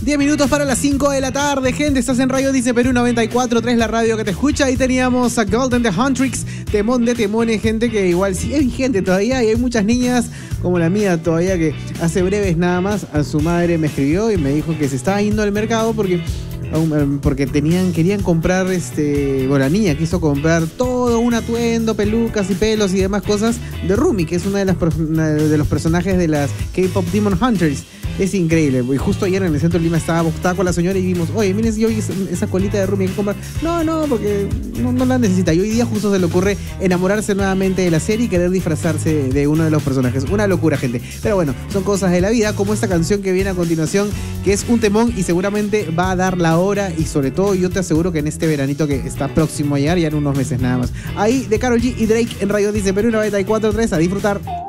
10 minutos para las 5 de la tarde, gente. Estás en Radio Dice Perú 94.3, la radio que te escucha. Ahí teníamos a Golden The Huntrix, temón de temones, gente, que igual sigue vigente todavía. Y hay muchas niñas como la mía todavía que hace breves nada más a su madre me escribió y me dijo que se estaba yendo al mercado porque querían comprar, la niña quiso comprar todo un atuendo, pelucas y pelos y demás cosas de Rumi, que es una de los personajes de las K-Pop Demon Hunters. Es increíble. Y justo ayer en el centro de Lima estaba con la señora y vimos, oye, miren, si yo vi esa colita de Rumi, hay que comprar. No, porque no la necesita. Y hoy día justo se le ocurre enamorarse nuevamente de la serie y querer disfrazarse de uno de los personajes. Una locura, gente. Pero bueno, son cosas de la vida, como esta canción que viene a continuación, que es un temón y seguramente va a dar la hora. Y sobre todo, yo te aseguro que en este veranito que está próximo a llegar, ya en unos meses nada más. Ahí de Karol G y Drake en Radio Dice Perú 94.3, a disfrutar.